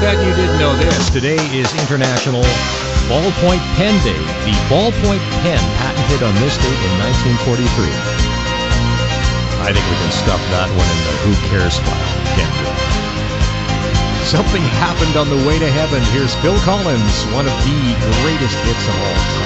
bet you didn't know this. Today is International Ballpoint Pen Day. The ballpoint pen patented on this date in 1943. I think we can stuff that one in the who cares file, can't we? Something happened on the way to heaven. Here's Phil Collins, one of the greatest hits of all time.